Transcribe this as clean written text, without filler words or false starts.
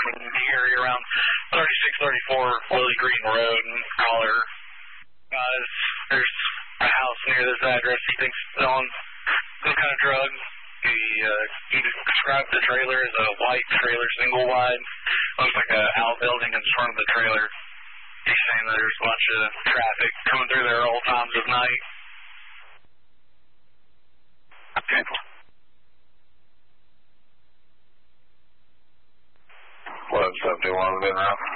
in the area around 3634 Willie Green Road in Collier. There's a house near this address he thinks is on some kind of drug. He described the trailer as a white trailer, single wide. Looks like an outbuilding in front of the trailer. He's saying that there's a bunch of traffic coming through there all times of night. Okay. What's up? Do you want to live now?